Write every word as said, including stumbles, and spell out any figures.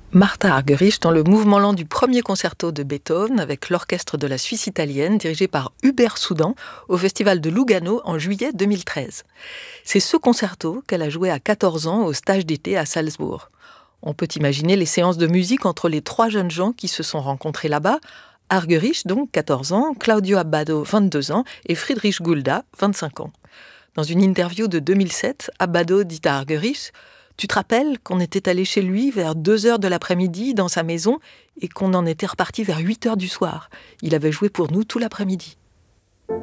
Martha Argerich dans le mouvement lent du premier concerto de Beethoven avec l'orchestre de la Suisse italienne dirigé par Hubert Soudan au festival de Lugano en juillet deux mille treize. C'est ce concerto qu'elle a joué à quatorze ans au stage d'été à Salzbourg. On peut imaginer les séances de musique entre les trois jeunes gens qui se sont rencontrés là-bas. Argerich, donc quatorze ans, Claudio Abbado, vingt-deux ans et Friedrich Gulda, vingt-cinq ans. Dans une interview de deux mille sept, Abbado dit à Argerich « Tu te rappelles qu'on était allé chez lui vers deux heures de l'après-midi dans sa maison et qu'on en était reparti vers huit heures du soir. Il avait joué pour nous tout l'après-midi. »